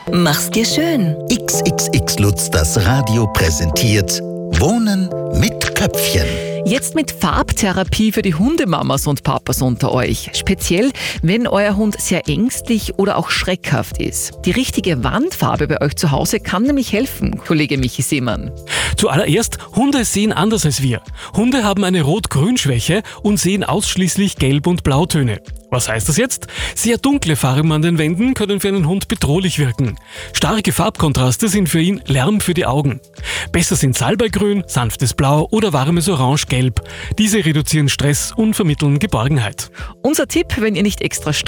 Mach's dir schön. XXX Lutz, das Radio präsentiert Wohnen mit Köpfchen. Jetzt mit Farbtherapie für die Hundemamas und Papas unter euch. Speziell, wenn euer Hund sehr ängstlich oder auch schreckhaft ist. Die richtige Wandfarbe bei euch zu Hause kann nämlich helfen, Kollege Michi Seemann. Zuallererst, Hunde sehen anders als wir. Hunde haben eine Rot-Grün-Schwäche und sehen ausschließlich Gelb- und Blautöne. Was heißt das jetzt? Sehr dunkle Farben an den Wänden können für einen Hund bedrohlich wirken. Starke Farbkontraste sind für ihn Lärm für die Augen. Besser sind Salbeigrün, sanftes Blau oder warmes Orange-Gelb. Diese reduzieren Stress und vermitteln Geborgenheit. Unser Tipp, wenn ihr nicht extra